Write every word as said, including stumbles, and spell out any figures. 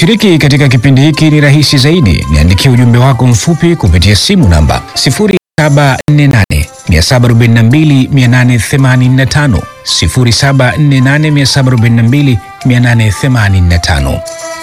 Kushiriki katika kipindi hiki ni rahisi zaidi. Niandikie ujumbe wako mfupi kupitia simu namba sifuri saba nne nane saba arobaini na mbili mia nane themanini na tano, sifuri saba nne nane saba arobaini na mbili mia nane themanini na tano.